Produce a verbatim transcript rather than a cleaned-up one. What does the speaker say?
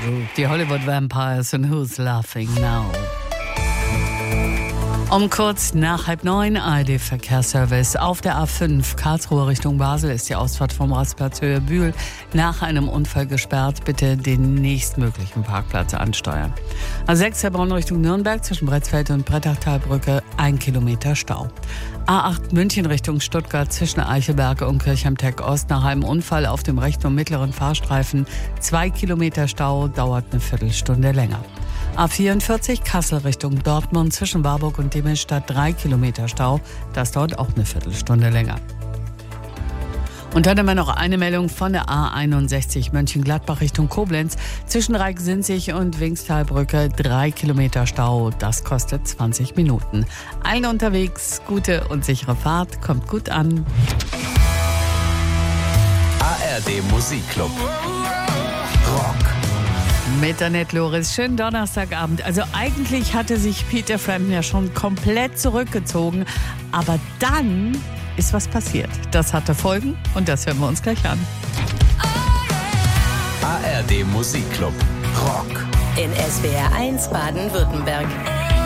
Group, die Hollywood Vampires und Who's Laughing Now. Um kurz nach halb neun, A R D-Verkehrsservice. Auf der A fünf Karlsruhe Richtung Basel ist die Ausfahrt vom Rastplatz Höhe Bühl nach einem Unfall gesperrt. Bitte den nächstmöglichen Parkplatz ansteuern. A sechs Heilbronn Richtung Nürnberg zwischen Bretzfeld und Brettachtalbrücke ein Kilometer Stau. A acht München Richtung Stuttgart zwischen Eichelberg und Kirchheim-Tech Ost nach einem Unfall auf dem rechten und mittleren Fahrstreifen. Zwei Kilometer Stau, dauert eine Viertelstunde länger. A vierundvierzig Kassel Richtung Dortmund zwischen Warburg und Demmelstadt drei Kilometer Stau. Das dauert auch eine Viertelstunde länger. Und dann haben wir noch eine Meldung von der A einundsechzig Mönchengladbach Richtung Koblenz zwischen Reik-Sinzig und Wingstalbrücke drei Kilometer Stau. Das kostet zwanzig Minuten. Allen unterwegs, gute und sichere Fahrt, kommt gut an. A R D Musikclub Rock. Mit Annette Loris, schönen Donnerstagabend. Also eigentlich hatte sich Peter Frampton ja schon komplett zurückgezogen, aber dann ist was passiert. Das hatte Folgen und das hören wir uns gleich an. A R D Musikclub Rock. In S W R eins Baden-Württemberg.